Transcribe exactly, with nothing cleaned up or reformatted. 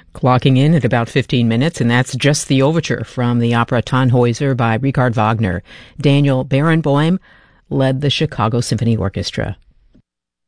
Clocking in at about fifteen minutes, and that's just the overture from the opera Tannhäuser by Richard Wagner. Daniel Barenboim led the Chicago Symphony Orchestra.